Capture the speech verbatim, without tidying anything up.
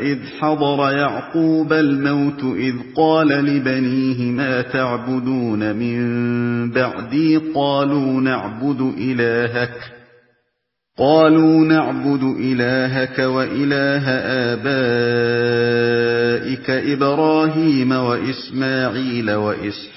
إِذْ حَضَرَ يَعْقُوبَ الْمَوْتُ إِذْ قَالَ لِبَنِيهِ مَا تَعْبُدُونَ مِن بَعْدِي قَالُوا نَعْبُدُ إِلَٰهَكَ قالوا نعبد إلهك وإله آبائك إبراهيم وإسماعيل وإسحاق